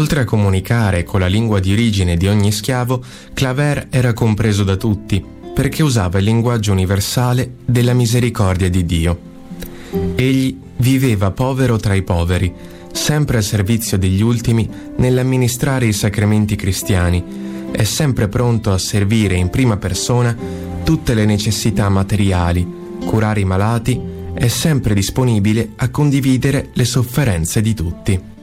Oltre a comunicare con la lingua di origine di ogni schiavo, Claver era compreso da tutti, perché usava il linguaggio universale della misericordia di Dio. Egli viveva povero tra i poveri, sempre al servizio degli ultimi nell'amministrare i sacramenti cristiani e sempre pronto a servire in prima persona tutte le necessità materiali, curare i malati e sempre disponibile a condividere le sofferenze di tutti.